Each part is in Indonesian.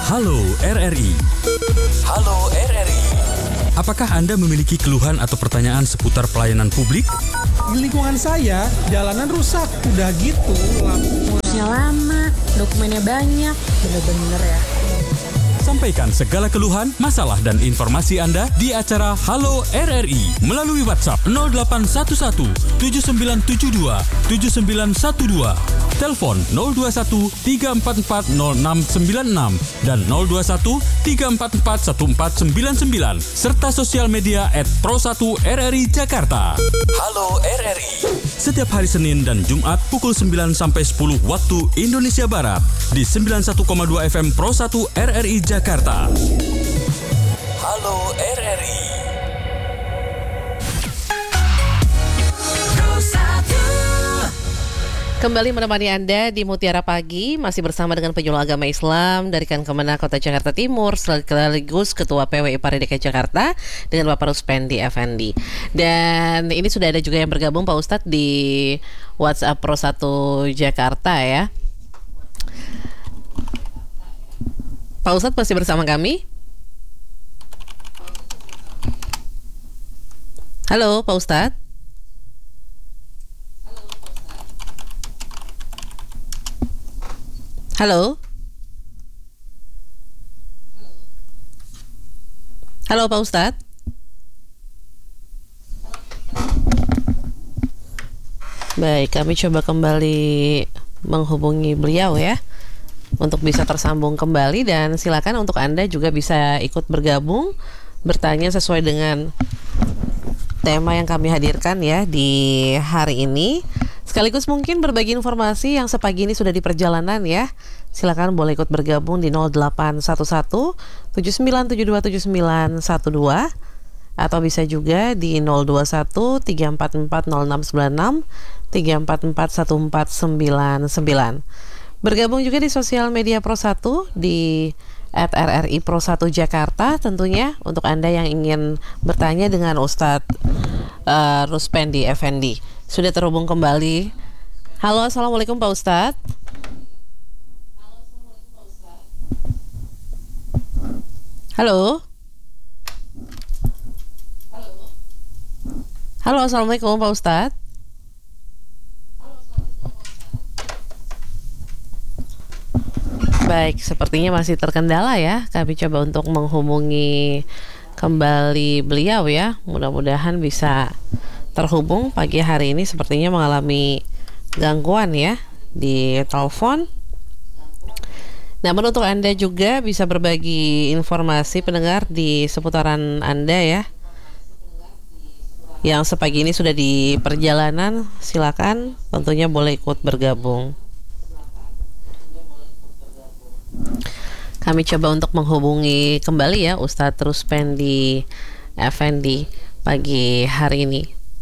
Halo RRI. Halo RRI. Apakah Anda memiliki keluhan atau pertanyaan seputar pelayanan publik? Di lingkungan saya, jalanan rusak. Udah gitu, ngurusnya lama, dokumennya banyak. Bener-bener ya. Sampaikan segala keluhan, masalah, dan informasi Anda di acara Halo RRI melalui WhatsApp 0811 7972 7912, telepon 021 344 0696 dan 021 344 1499, serta sosial media @pro1rri Jakarta. Halo RRI. Setiap hari Senin dan Jumat pukul 9 sampai 10 waktu Indonesia Barat di 91,2 FM Pro 1 RRI Jakarta. Halo RRI. Kembali menemani Anda di Mutiara Pagi, masih bersama dengan penyuluh agama Islam dari Kemenag Kota Jakarta Timur, sekaligus Ketua PWI Pari DKI Jakarta dengan Bapak Ruspendi Effendi. Dan ini sudah ada juga yang bergabung Pak Ustadz di WhatsApp Pro 1 Jakarta ya. Pak Ustadz masih bersama kami? Halo Pak Ustadz. Halo. Halo Pak Ustadz. Baik, kami coba kembali menghubungi beliau ya, untuk bisa tersambung kembali. Dan silakan untuk Anda juga bisa ikut bergabung, bertanya sesuai dengan tema yang kami hadirkan ya di hari ini. Sekaligus mungkin berbagi informasi yang sepagi ini sudah di perjalanan ya. Silakan boleh ikut bergabung di 0811 7972 7912 atau bisa juga di 021 344 0696 344 1499. Bergabung juga di sosial media Pro 1 di @RRI Pro 1 Jakarta tentunya untuk Anda yang ingin bertanya dengan Ustadz Ruspendi Effendi. Sudah terhubung kembali. Halo, assalamualaikum Pak Ustadz. Halo. Halo, assalamualaikum Pak Ustadz. Baik, sepertinya masih terkendala ya. Kami coba untuk menghubungi kembali beliau ya. Mudah-mudahan bisa terhubung pagi hari ini. Sepertinya mengalami gangguan ya di telepon. Namun untuk Anda juga bisa berbagi informasi pendengar di seputaran Anda ya, yang sepagi ini sudah di perjalanan. Silakan tentunya boleh ikut bergabung. Kami coba untuk menghubungi kembali ya Ustadz Ruspendi Effendi pagi hari ini.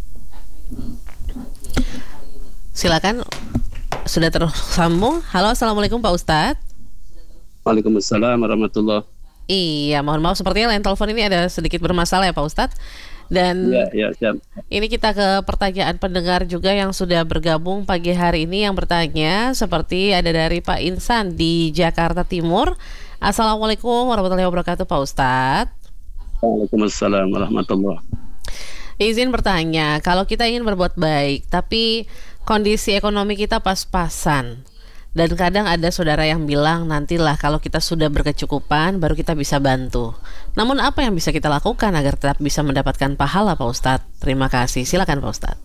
Silakan, sudah tersambung. Halo, assalamualaikum Pak Ustadz. Waalaikumsalam warahmatullahi. Iya, mohon maaf sepertinya line telepon ini ada sedikit bermasalah ya Pak Ustadz. Dan siap. Ini kita ke pertanyaan pendengar juga yang sudah bergabung pagi hari ini, yang bertanya seperti ada dari Pak Insan di Jakarta Timur. Assalamualaikum warahmatullahi wabarakatuh Pak Ustadz. Waalaikumsalam warahmatullahi. Izin bertanya, kalau kita ingin berbuat baik tapi kondisi ekonomi kita pas-pasan, dan kadang ada saudara yang bilang nantilah kalau kita sudah berkecukupan baru kita bisa bantu. Namun apa yang bisa kita lakukan agar tetap bisa mendapatkan pahala Pak Ustadz? Terima kasih. Silakan Pak Ustadz.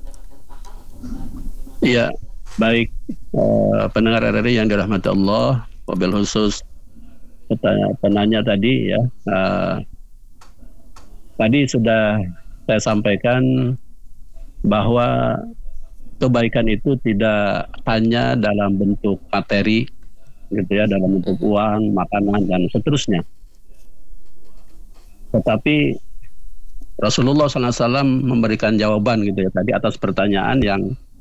Iya, baik pendengar RRI yang dirahmati Allah, wabil khusus penanya tadi ya. Tadi sudah saya sampaikan bahwa kebaikan itu tidak hanya dalam bentuk materi gitu ya, dalam bentuk uang, makanan dan seterusnya. Tetapi Rasulullah SAW memberikan jawaban gitu ya tadi atas pertanyaan yang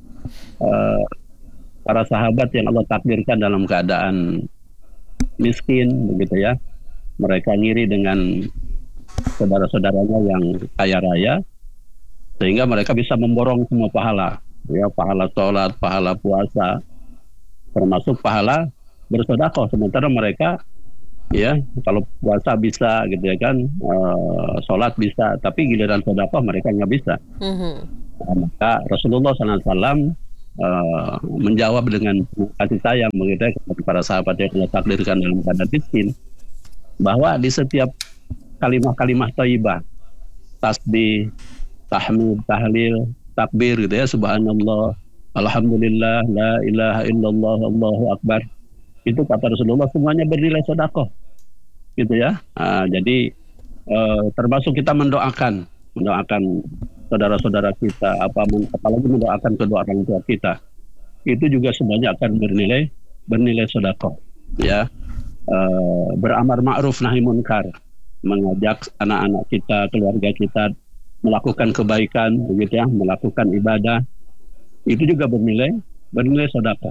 para sahabat yang Allah takdirkan dalam keadaan miskin begitu ya. Mereka ngiri dengan saudara-saudaranya yang kaya raya, sehingga mereka bisa memborong semua pahala ya, pahala sholat, pahala puasa, termasuk pahala bersedekah, sementara mereka ya. Kalau puasa bisa gitu ya kan, sholat bisa, tapi giliran sedekah mereka nggak bisa. Maka Rasulullah SAW menjawab dengan kasih sayang begitu ya, kepada para sahabat yang Allah takdirkan dalam keadaan miskin, bahwa di setiap kalimah-kalimah thayyibah, tasbih, tahmid, tahlil, takbir gitu ya, subhanallah, alhamdulillah, la ilaha illallah, Allahu akbar, itu kata Rasulullah semuanya bernilai sedekah gitu ya. Jadi termasuk kita mendoakan saudara-saudara kita, apalagi mendoakan kedua orang tua kita, itu juga semuanya akan bernilai sedekah ya. Beramar ma'ruf nahi munkar, mengajak anak-anak kita, keluarga kita melakukan kebaikan begitu ya, melakukan ibadah, itu juga bernilai sedekah.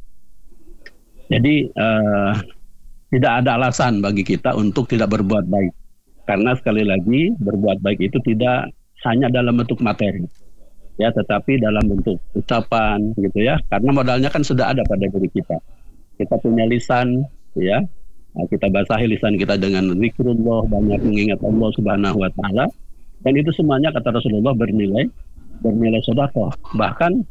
Jadi tidak ada alasan bagi kita untuk tidak berbuat baik, karena sekali lagi berbuat baik itu tidak hanya dalam bentuk materi ya, tetapi dalam bentuk ucapan gitu ya, karena modalnya kan sudah ada pada diri kita. Kita punya lisan ya, kita basahi lisan kita dengan zikrullah, banyak mengingat Allah Subhanahu wa taala, dan itu semuanya kata Rasulullah bernilai sedekah. Bahkan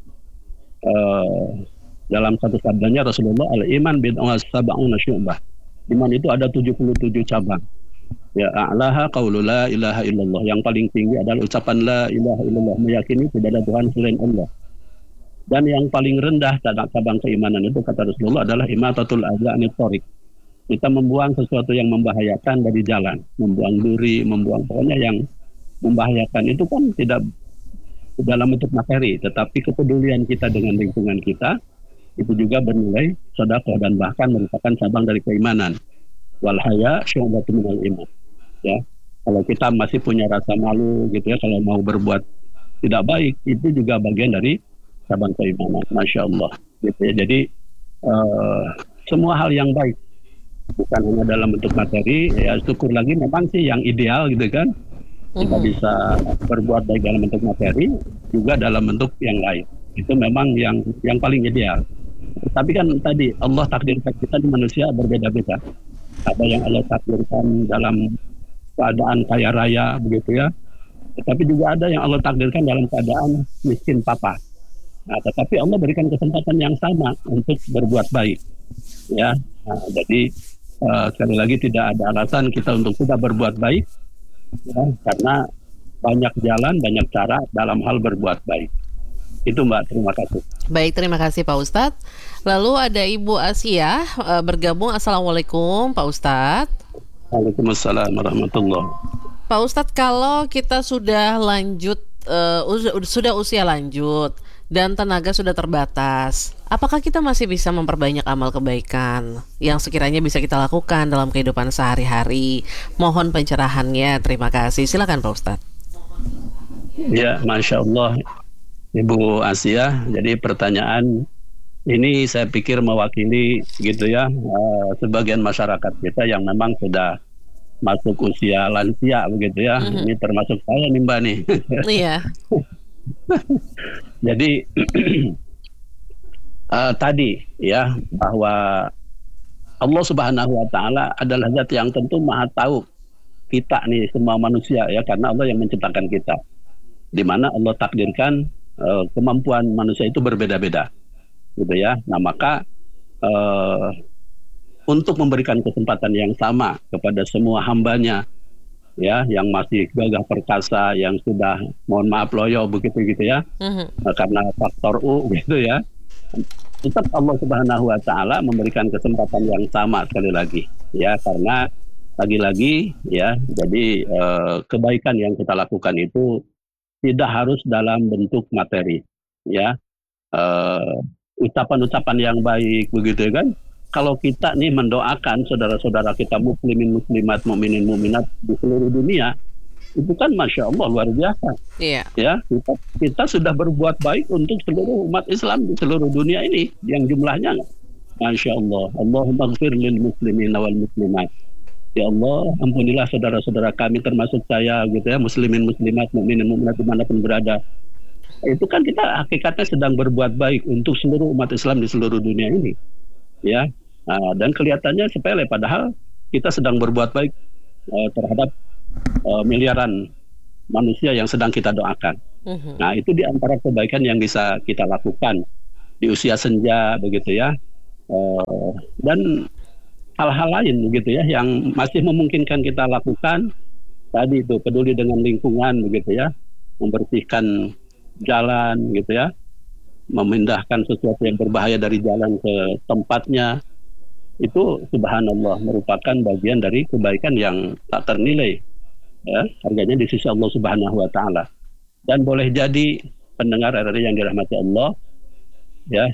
dalam satu sabdanya Rasulullah, al-iman bid'ah sab'una syu'bah, iman itu ada 77 cabang. Ya, a'laha qaulu la ilaha illallah, yang paling tinggi adalah ucapan la ilaha illallah, meyakini tidak ada Tuhan selain Allah. Dan yang paling rendah cabang keimanan itu kata Rasulullah adalah imatatul adza anit thariq, kita membuang sesuatu yang membahayakan dari jalan, membuang duri, membuang pokoknya yang membahayakan. Itu kan tidak dalam bentuk materi, tetapi kepedulian kita dengan lingkungan kita itu juga bernilai sedekah dan bahkan merupakan cabang dari keimanan. Wal haya syu'batun minal iman. Ya, kalau kita masih punya rasa malu gitu ya, kalau mau berbuat tidak baik, itu juga bagian dari cabang keimanan. Masya Allah gitu ya. Jadi semua hal yang baik, bukan hanya dalam bentuk materi ya, syukur lagi memang sih yang ideal gitu kan, kita bisa berbuat baik dalam bentuk materi, juga dalam bentuk yang lain, itu memang yang paling ideal. Tapi kan tadi Allah takdirkan kita di manusia berbeda-beda. Ada yang Allah takdirkan dalam keadaan kaya raya begitu ya, tetapi juga ada yang Allah takdirkan dalam keadaan miskin papa. Nah, tetapi Allah berikan kesempatan yang sama untuk berbuat baik ya. Nah, jadi sekali lagi tidak ada alasan kita untuk tidak berbuat baik ya, karena banyak jalan, banyak cara dalam hal berbuat baik. Itu Mbak, terima kasih. Baik, terima kasih Pak Ustadz. Lalu ada Ibu Asia bergabung. Assalamualaikum Pak Ustadz. Waalaikumsalam warahmatullahi. Pak Ustadz, kalau kita sudah lanjut, sudah usia lanjut dan tenaga sudah terbatas, apakah kita masih bisa memperbanyak amal kebaikan yang sekiranya bisa kita lakukan dalam kehidupan sehari-hari? Mohon pencerahannya, terima kasih. Silakan Pak Ustadz. Ya, Masya Allah Ibu Asia. Jadi pertanyaan ini saya pikir mewakili gitu ya, sebagian masyarakat kita yang memang sudah masuk usia lansia begitu ya. Ini termasuk saya nih Mbak nih. Iya. Jadi tadi ya, bahwa Allah Subhanahu wa taala adalah zat yang tentu Maha tahu kita nih semua manusia ya, karena Allah yang menciptakan kita. Di mana Allah takdirkan kemampuan manusia itu berbeda-beda gitu ya. Nah, maka untuk memberikan kesempatan yang sama kepada semua hambanya ya, yang masih gagah perkasa, yang sudah mohon maaf loyo begitu gitu ya, karena faktor U gitu ya, tetap Allah Subhanahu wa taala memberikan kesempatan yang sama sekali lagi ya, karena lagi-lagi ya, jadi kebaikan yang kita lakukan itu tidak harus dalam bentuk materi ya, ucapan-ucapan yang baik begitu kan. Kalau kita nih mendoakan saudara-saudara kita muslimin muslimat, mukminin mukminat di seluruh dunia, itu kan Masya Allah luar biasa. Iya. Ya, kita sudah berbuat baik untuk seluruh umat Islam di seluruh dunia ini, yang jumlahnya Masya Allah. Allahumma ighfir lil muslimin wal muslimat. Ya Allah, ampunilah saudara-saudara kami termasuk saya gitu ya, muslimin muslimat, mukminin mukminat dimanapun berada. Itu kan kita hakikatnya sedang berbuat baik untuk seluruh umat Islam di seluruh dunia ini ya. Dan kelihatannya sepele, padahal kita sedang berbuat baik terhadap miliaran manusia yang sedang kita doakan. Nah, itu di antara kebaikan yang bisa kita lakukan di usia senja begitu ya. Dan hal-hal lain begitu ya yang masih memungkinkan kita lakukan. Tadi itu peduli dengan lingkungan begitu ya, membersihkan jalan gitu ya, memindahkan sesuatu yang berbahaya dari jalan ke tempatnya. Itu subhanallah merupakan bagian dari kebaikan yang tak ternilai ya, harganya di sisi Allah Subhanahu wa taala. Dan boleh jadi pendengar RRI yang dirahmati Allah ya,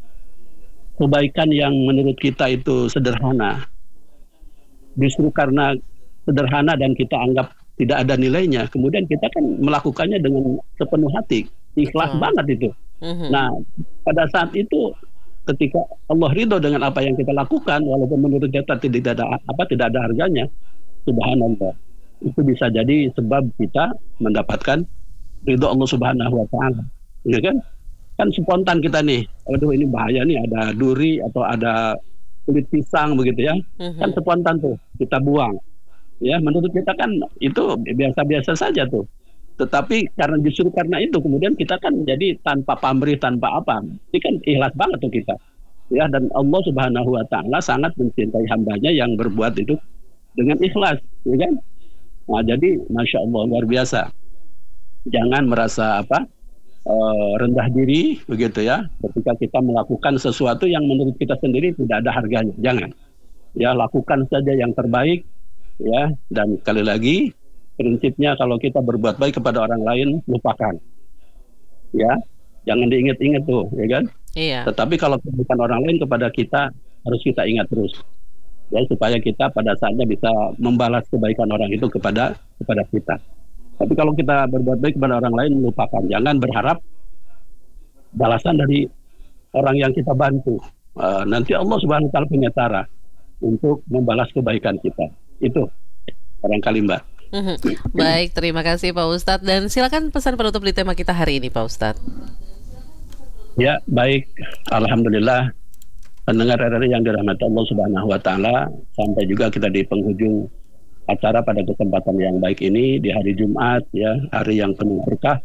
kebaikan yang menurut kita itu sederhana, justru karena sederhana dan kita anggap tidak ada nilainya, kemudian kita kan melakukannya dengan sepenuh hati, ikhlas banget itu. Nah, pada saat itu ketika Allah ridho dengan apa yang kita lakukan, walaupun menurut kita tidak ada harganya, subhanallah, itu bisa jadi sebab kita mendapatkan ridho Allah Subhanahu wa taala. Ya kan? Kan spontan kita nih, aduh ini bahaya nih, ada duri atau ada kulit pisang begitu ya. Kan spontan tuh kita buang. Ya, menurut kita kan itu biasa-biasa saja tuh. Tetapi justru karena itu kemudian kita kan jadi tanpa pamrih, tanpa apa. Ini kan ikhlas banget tuh kita. Ya, dan Allah Subhanahu wa taala sangat mencintai hambanya yang berbuat itu dengan ikhlas, ya kan? Nah, jadi Masya Allah luar biasa. Jangan merasa rendah diri begitu ya ketika kita melakukan sesuatu yang menurut kita sendiri tidak ada harganya. Jangan. Ya, lakukan saja yang terbaik. Ya, dan sekali lagi prinsipnya kalau kita berbuat baik kepada orang lain, lupakan. Ya, jangan diingat-ingat tuh, ya kan? Iya. Tetapi kalau kebaikan orang lain kepada kita harus kita ingat terus. Ya, supaya kita pada saatnya bisa membalas kebaikan orang itu kepada kita. Tapi kalau kita berbuat baik kepada orang lain, lupakan. Jangan berharap balasan dari orang yang kita bantu. Nanti Allah Subhanahu wa taala punya cara untuk membalas kebaikan kita. Itu barangkali Mbak. Baik, terima kasih Pak Ustadz. Dan silakan pesan penutup di tema kita hari ini Pak Ustadz. Ya, baik. Alhamdulillah pendengar RRI yang dirahmati Allah Subhanahu wa taala, sampai juga kita di penghujung acara pada kesempatan yang baik ini di hari Jumat ya, hari yang penuh berkah.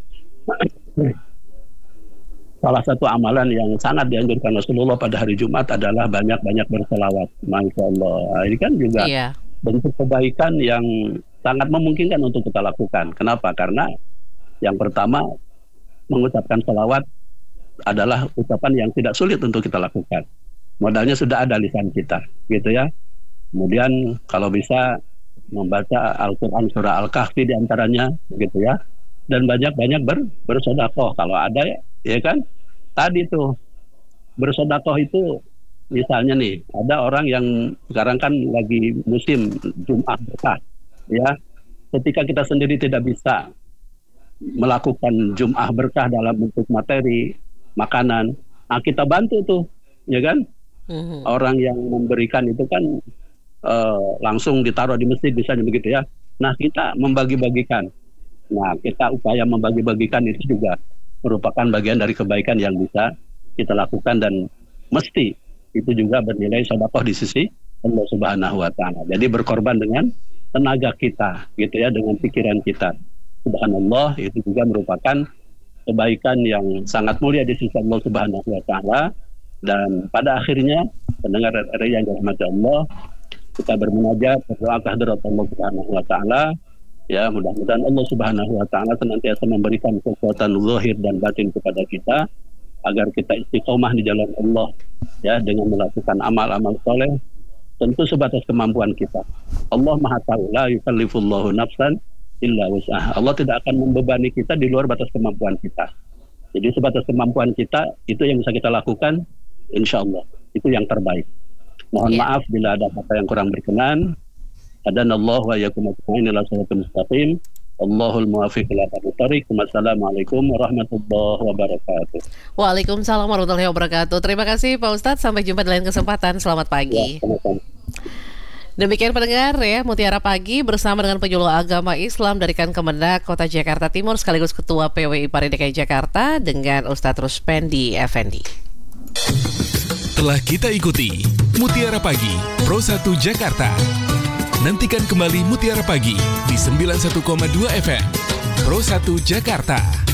Salah satu amalan yang sangat dianjurkan Rasulullah pada hari Jumat adalah banyak-banyak berselawat. Masya Allah. Ini kan juga bentuk kebaikan yang sangat memungkinkan untuk kita lakukan. Kenapa? Karena yang pertama, mengucapkan selawat adalah ucapan yang tidak sulit untuk kita lakukan. Modalnya sudah ada lisan kita, gitu ya. Kemudian kalau bisa membaca Al-Quran surah Al-Kahfi diantaranya, begitu ya. Dan banyak-banyak bersedekah kalau ada ya kan. Tadi tuh bersedekah itu misalnya nih, ada orang yang sekarang kan lagi musim Jumat berkah, ya. Ketika kita sendiri tidak bisa melakukan Jum'ah berkah dalam bentuk materi, makanan, nah kita bantu tuh, ya kan? Orang yang memberikan itu kan langsung ditaruh di masjid, misalnya begitu ya. Nah, kita membagi-bagikan. Nah, kita upaya membagi-bagikan itu juga merupakan bagian dari kebaikan yang bisa kita lakukan dan mesti itu juga bernilai sedekah di sisi Allah Subhanahu wa taala. Jadi berkorban dengan tenaga kita, gitu ya, dengan pikiran kita. Subhanallah, itu juga merupakan kebaikan yang sangat mulia di sisi Allah Subhanahu wa taala. Dan pada akhirnya pendengar RRI yang dirahmati Allah, kita bermunajat, berdoa kehadirat Allah Subhanahu wa taala. Ya, mudah-mudahan Allah Subhanahu wa taala senantiasa memberikan kekuatan zahir dan batin kepada kita agar kita istiqomah di jalan Allah, ya, dengan melakukan amal-amal soleh tentu sebatas kemampuan kita. Allah Maha tahu, la yukallifullahu nafsan illa wus'aha. Allah tidak akan membebani kita di luar batas kemampuan kita. Jadi sebatas kemampuan kita itu yang bisa kita lakukan, insya Allah itu yang terbaik. Mohon maaf bila ada kata yang kurang berkenan. Adanallahu wa iyyakum ajma'in ila shiratal mustaqim. Allahul muwaffiq ila aqwamit thoriq. Wassalamualaikum warahmatullahi wabarakatuh. Waalaikumsalam warahmatullahi wabarakatuh. Terima kasih Pak Ustadz. Sampai jumpa di lain kesempatan. Selamat pagi. Ya, demikian pendengar ya, Mutiara Pagi bersama dengan penyuluh agama Islam dari Kemendak Kota Jakarta Timur sekaligus Ketua PWI Pari DKI Jakarta dengan Ustadz Ruspendi Effendi. Telah kita ikuti Mutiara Pagi Pro 1 Jakarta. Nantikan kembali Mutiara Pagi di 91,2 FM Pro 1 Jakarta.